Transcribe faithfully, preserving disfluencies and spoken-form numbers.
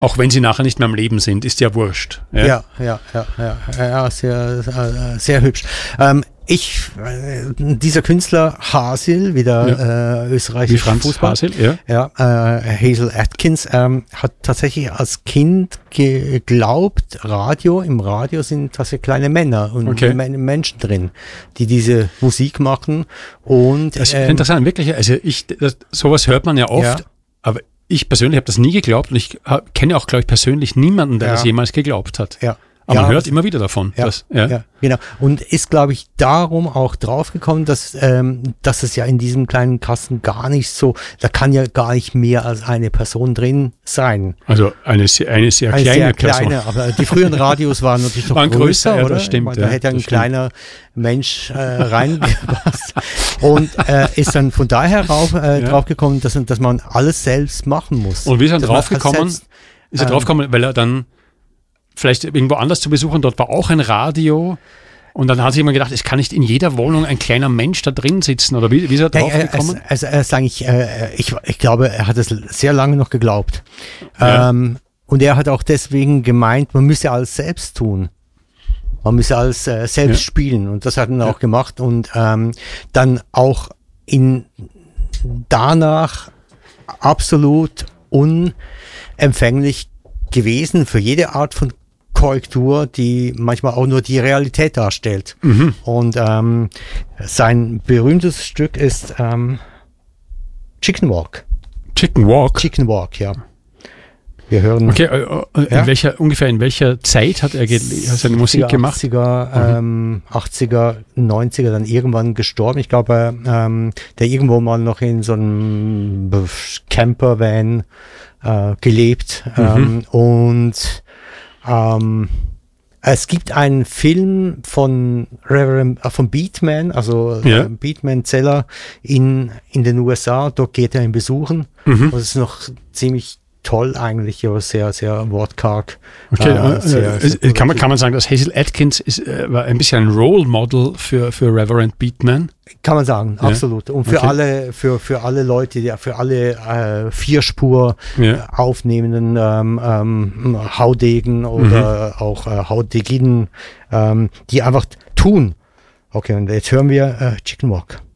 Auch wenn sie nachher nicht mehr am Leben sind, ist ja wurscht. Ja, ja, ja, ja, ja, ja sehr, äh, sehr hübsch. Ähm, ich, äh, dieser Künstler Hasil, wieder ja. äh, österreichischer Franz Fußball, Hasil, ja, ja äh, Hazel Atkins, ähm, hat tatsächlich als Kind geglaubt, Radio, im Radio sind tatsächlich kleine Männer und okay. Menschen drin, die diese Musik machen. Und das ist ähm, interessant, wirklich. Also ich, das, sowas hört man ja oft, ja. aber ich persönlich habe das nie geglaubt und ich hab, kenne auch, glaube ich, persönlich niemanden, der ja. das jemals geglaubt hat. Ja. Aber ja, man hört immer wieder davon. Ja, dass, ja. ja, genau. Und ist, glaube ich, darum auch draufgekommen, dass, ähm, dass es ja in diesem kleinen Kasten gar nicht so, da kann ja gar nicht mehr als eine Person drin sein. Also eine, eine sehr eine kleine sehr Person. Kleine, aber die früheren Radios waren natürlich noch waren größer, größer, ja, oder? Das stimmt, da ja, hätte ein das kleiner stimmt. Mensch äh, reingepasst. Und äh, ist dann von daher rauf, äh, ja. draufgekommen, dass, dass man alles selbst machen muss. Und wie ist er draufgekommen? Ist er draufgekommen, weil er dann vielleicht irgendwo anders zu besuchen, dort war auch ein Radio und dann hat sich jemand gedacht, es kann nicht in jeder Wohnung ein kleiner Mensch da drin sitzen oder wie, wie ist er drauf gekommen? Also er ist eigentlich, äh, ich, ich glaube, er hat es sehr lange noch geglaubt. Ja. Ähm, und er hat auch deswegen gemeint, man müsse alles selbst tun. Man müsse alles äh, selbst ja. spielen und das hat er ja. auch gemacht und ähm, dann auch in danach absolut unempfänglich gewesen für jede Art von Korrektur, die manchmal auch nur die Realität darstellt. Mhm. Und ähm, sein berühmtes Stück ist ähm, Chicken Walk. Chicken Walk? Chicken Walk, ja. Wir hören. Okay, äh, in ja? welcher, ungefähr in welcher Zeit hat er ge- seine Musik gemacht? achtziger, mhm. ähm, achtziger, neunziger, dann irgendwann gestorben. Ich glaube, ähm, der irgendwo mal noch in so einem Campervan äh, gelebt. Mhm. Ähm, und ähm, es gibt einen Film von Reverend, äh, von Beatman, also ja. äh, Beatman Zeller in, in den U S A. Dort geht er ihn besuchen. Mhm. Und es ist noch ziemlich toll eigentlich, aber sehr, sehr wortkarg. Okay, äh, sehr, äh, sehr kann, man, kann man sagen, dass Hazel Atkins ist, äh, war ein bisschen ein Role Model für, für Reverend Beatman? Kann man sagen, ja. absolut. Und für okay. alle, für, für alle Leute, die, für alle äh, Vierspur ja. äh, aufnehmenden ähm, ähm, Haudegen oder mhm. auch äh, Haudeginnen, ähm, die einfach tun. Okay, und jetzt hören wir äh, Chicken Walk.